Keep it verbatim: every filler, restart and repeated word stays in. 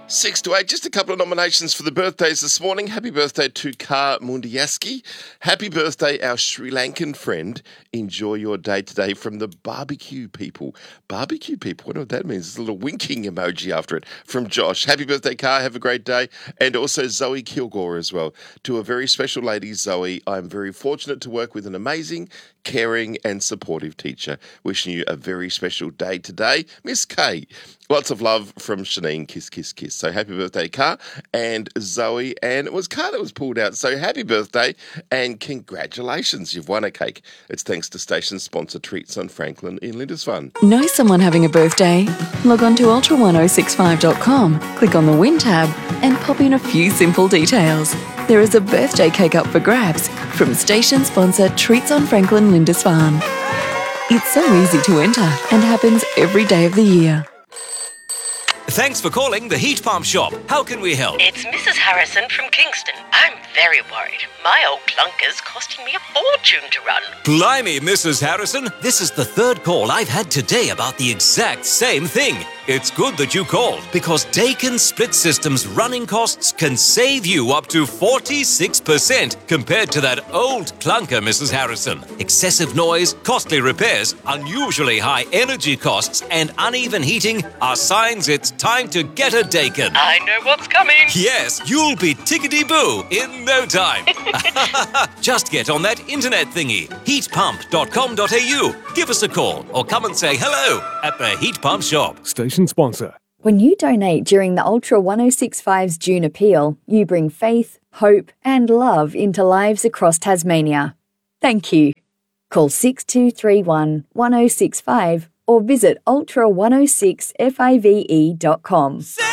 Six to eight, just a couple of nominations for the birthdays this morning. Happy birthday to Kar Mundiaski. Happy birthday, our Sri Lankan friend. Enjoy your day today from the barbecue people. Barbecue people, I wonder what that means. There's a little winking emoji after it from Josh. Happy birthday, Kar. Have a great day. And also Zoe Kilgore as well. To a very special lady, Zoe, I'm very fortunate to work with an amazing, caring and supportive teacher. Wishing you a very special day today, Miss K. Lots of love from Shanine. Kiss, kiss, kiss. So happy birthday, Kar and Zoe. And it was Kar that was pulled out. So happy birthday and congratulations. You've won a cake. It's thanks to station sponsor Treats on Franklin in Lindisfarne. Know someone having a birthday? Log on to ultra ten sixty-five dot com, click on the Win tab and pop in a few simple details. There is a birthday cake up for grabs from station sponsor Treats on Franklin Lindisfarne. It's so easy to enter and happens every day of the year. Thanks for calling the Heat Pump Shop. How can we help? It's Missus Harrison from Kingston. I'm very worried. My old clunker's costing me a fortune to run. Blimey, Missus Harrison. This is the third call I've had today about the exact same thing. It's good that you called because Daikin Split System's running costs can save you up to forty-six percent compared to that old clunker, Missus Harrison. Excessive noise, costly repairs, unusually high energy costs, and uneven heating are signs it's time to get a Daikin. I know what's coming. Yes, you'll be tickety-boo in no time. Just get on that internet thingy, heat pump dot com dot a u. Give us a call or come and say hello at the Heat Pump Shop. Station sponsor. When you donate during the Ultra ten sixty-five's June appeal, you bring faith, hope and love into lives across Tasmania. Thank you. Call six two three one, one oh six five or visit ultra ten six five dot com.